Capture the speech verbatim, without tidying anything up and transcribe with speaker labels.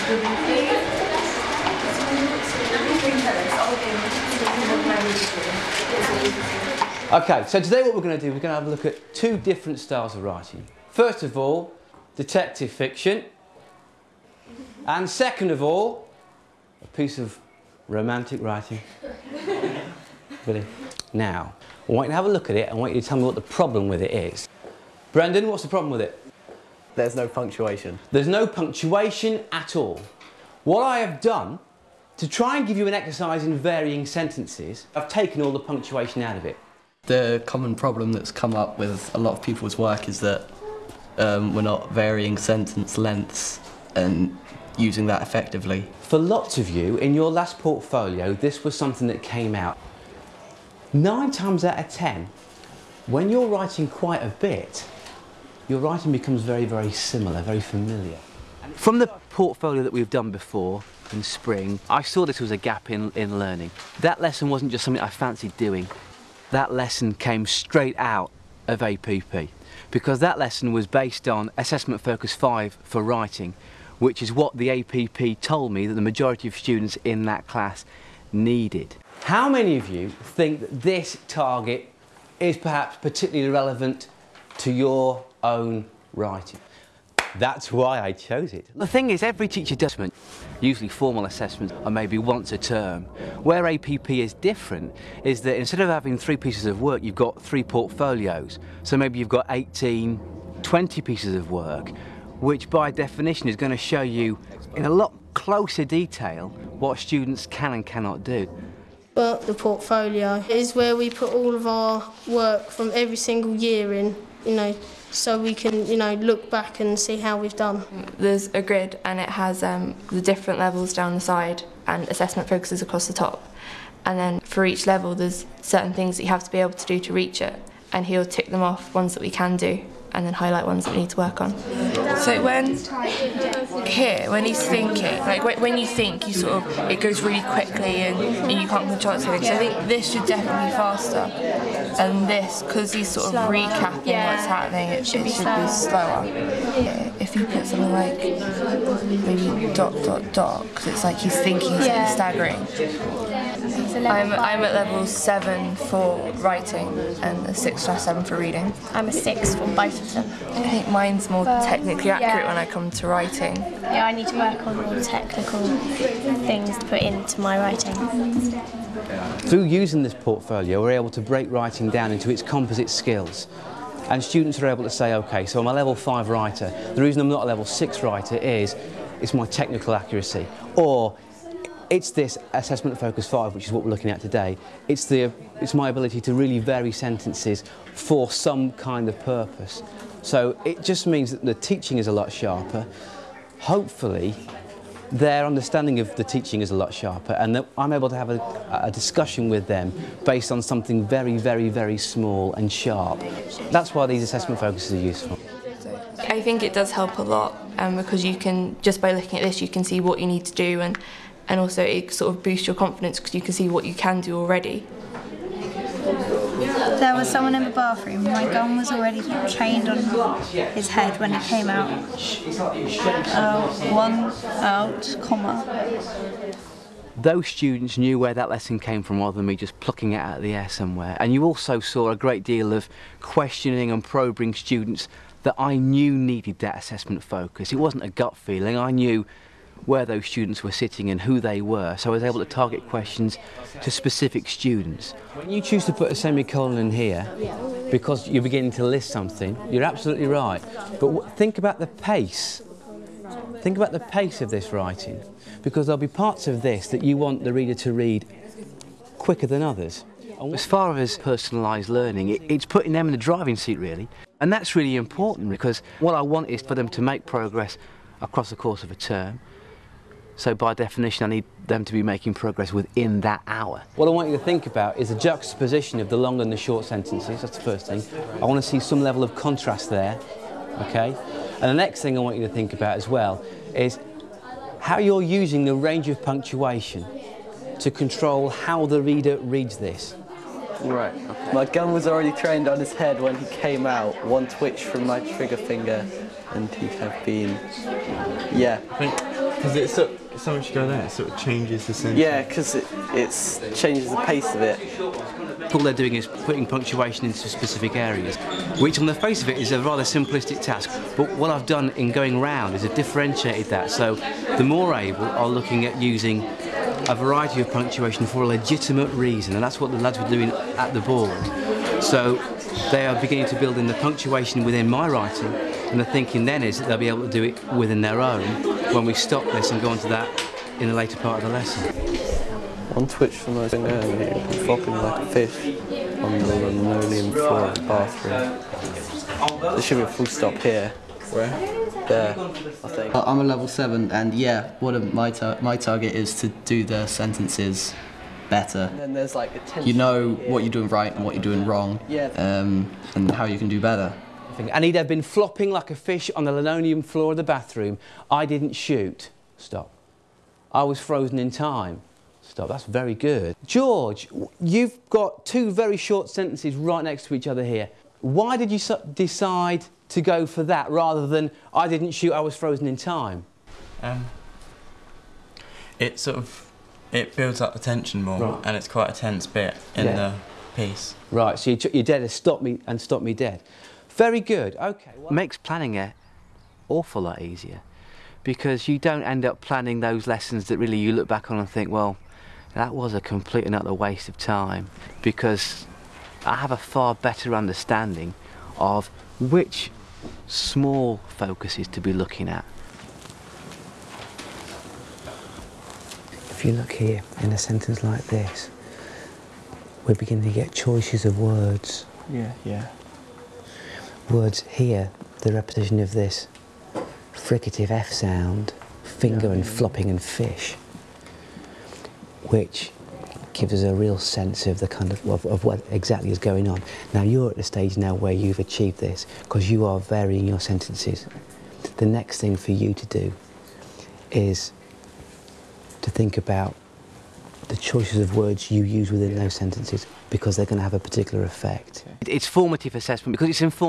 Speaker 1: Okay, so today what we're going to do, we're going to have a look at two different styles of writing. First of all, detective fiction, and second of all, a piece of romantic writing. Really? Now, I want you to have a look at it, and I want you to tell me what the problem with it is. Brendan, what's the problem with it?
Speaker 2: There's no punctuation.
Speaker 1: There's no punctuation at all. What I have done, to try and give you an exercise in varying sentences, I've taken all the punctuation out of it.
Speaker 2: The common problem that's come up with a lot of people's work is that um, we're not varying sentence lengths and using that effectively.
Speaker 1: For lots of you, in your last portfolio, this was something that came out. Nine times out of ten, when you're writing quite a bit, your writing becomes very, very similar, very familiar. From the portfolio that we've done before, in spring, I saw this was a gap in, in learning. That lesson wasn't just something I fancied doing. That lesson came straight out of A P P, because that lesson was based on Assessment Focus five for writing, which is what the A P P told me that the majority of students in that class needed. How many of you think that this target is perhaps particularly relevant to your own writing? That's why I chose it. The thing is, every teacher does assessment, usually formal assessments are maybe once a term. Where A P P is different is that instead of having three pieces of work, you've got three portfolios. So maybe you've got eighteen, twenty pieces of work, which by definition is going to show you in a lot closer detail what students can and cannot do.
Speaker 3: Well, the portfolio is where we put all of our work from every single year in, you know, so we can, you know, look back and see how we've done.
Speaker 4: There's a grid and it has um, the different levels down the side and assessment focuses across the top. And then for each level there's certain things that you have to be able to do to reach it, and he'll tick them off, ones that we can do, and then highlight ones that we need to work on.
Speaker 5: So when, here, when he's thinking, like when you think, you sort of, it goes really quickly and, and you can't control it. So I think this should definitely be faster. And this, because he's sort of slower. recapping yeah. what's happening, it, it should, it be, should slower. be slower. Yeah. If you put something like maybe dot, dot, dot, because it's like he's thinking, he's yeah. staggering. I'm, I'm at level seven for writing and a six slash seven for reading.
Speaker 6: I'm a six for both of them.
Speaker 5: I think mine's more um, technically accurate yeah. when I come to writing.
Speaker 6: Yeah, I need to work on more technical things to put into my writing.
Speaker 1: Through using this portfolio, we're able to break writing down into its composite skills. And students are able to say, okay, so I'm a level five writer. The reason I'm not a level six writer is it's my technical accuracy. Or it's this Assessment Focus five, which is what we're looking at today. It's, the, it's my ability to really vary sentences for some kind of purpose. So it just means that the teaching is a lot sharper. Hopefully, their understanding of the teaching is a lot sharper, and that I'm able to have a, a discussion with them based on something very, very, very small and sharp. That's why these assessment focuses are useful.
Speaker 4: I think it does help a lot, um, because you can, just by looking at this, you can see what you need to do, and and also it sort of boosts your confidence because you can see what you can do already.
Speaker 7: There was someone in the bathroom. My gun was already trained on his head when it came out. Uh, one out, comma.
Speaker 1: Those students knew where that lesson came from rather than me just plucking it out of the air somewhere. And you also saw a great deal of questioning and probing students that I knew needed that assessment focus. It wasn't a gut feeling. I knew where those students were sitting and who they were, so I was able to target questions to specific students. When you choose to put a semicolon in here because you're beginning to list something, you're absolutely right. But think about the pace. Think about the pace of this writing, because there'll be parts of this that you want the reader to read quicker than others. As far as personalised learning, it, it's putting them in the driving seat, really. And that's really important, because what I want is for them to make progress across the course of a term. So by definition, I need them to be making progress within that hour. What I want you to think about is the juxtaposition of the long and the short sentences. That's the first thing. I want to see some level of contrast there, okay? And the next thing I want you to think about as well is how you're using the range of punctuation to control how the reader reads this.
Speaker 2: Right. My gun was already trained on his head when he came out. One twitch from my trigger finger and he'd have been, yeah.
Speaker 8: Because it's so, so much go there, it sort of changes the sentence.
Speaker 9: Yeah, because it it's changes the pace of it.
Speaker 1: All they're doing is putting punctuation into specific areas, which on the face of it is a rather simplistic task. But what I've done in going round is I've differentiated that. So the more able are looking at using a variety of punctuation for a legitimate reason, and that's what the lads were doing at the board. So they are beginning to build in the punctuation within my writing, and the thinking then is that they'll be able to do it within their own when we stop this and go on to that in a later part of the lesson.
Speaker 9: On Twitch for most of them, flopping like a fish on the linoleum floor of the bathroom. There should be a full stop here.
Speaker 2: Where?
Speaker 9: There, I think.
Speaker 2: I'm a level seven, and yeah, one of my tar my target is to do the sentences better.
Speaker 9: And then there's like attention.
Speaker 2: You know what you're doing right and what you're doing wrong,
Speaker 9: Yeah.
Speaker 2: um, and how you can do better.
Speaker 1: And he'd have been flopping like a fish on the linoleum floor of the bathroom. I didn't shoot. Stop. I was frozen in time. Stop. That's very good. George, you've got two very short sentences right next to each other here. Why did you decide to go for that rather than I didn't shoot, I was frozen in time?
Speaker 8: Um, it sort of, it builds up the tension more,
Speaker 1: Right.
Speaker 8: and it's quite a tense bit in
Speaker 1: Yeah.
Speaker 8: the piece.
Speaker 1: Right, so you took your dead as stop me and stop me dead. Very good, okay. Well, makes planning an awful lot easier because you don't end up planning those lessons that really you look back on and think, well, that was a complete and utter waste of time, because I have a far better understanding of which small focuses to be looking at. If you look here in a sentence like this, we're beginning to get choices of words.
Speaker 9: Yeah, yeah.
Speaker 1: Words here, the repetition of this fricative F sound, finger and flopping and fish, which gives us a real sense of the kind of, of, of what exactly is going on. Now you're at the stage now where you've achieved this because you are varying your sentences. The next thing for you to do is to think about the choices of words you use within those sentences, because they're going to have a particular effect. Okay. It's formative assessment because it's informed.